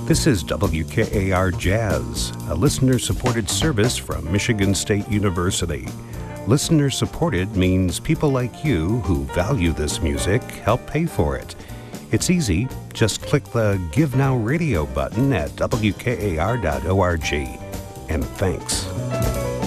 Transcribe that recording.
This is WKAR Jazz, a listener-supported service from Michigan State University. Listener-supported means people like you who value this music help pay for it. It's easy. Just click the Give Now Radio button at WKAR.org. And thanks.